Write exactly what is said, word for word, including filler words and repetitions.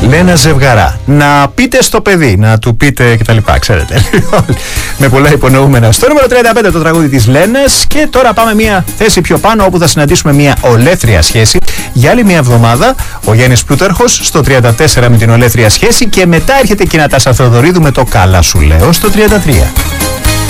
Λένα Ζευγαρά. Να πείτε στο παιδί, να του πείτε κτλ. Ξέρετε. Με πολλά υπονοούμενα. Στο νούμερο τριάντα πέντε το τραγούδι της Λένας. Και τώρα πάμε μια θέση πιο πάνω, όπου θα συναντήσουμε μια ολέθρια σχέση. Για άλλη μια εβδομάδα ο Γιάννης Πλούταρχος στο τριάντα τέσσερα με την ολέθρια σχέση. Και μετά έρχεται και η Νατάσα Θεοδωρίδου με το Καλά σου λέω στο τριάντα τρία.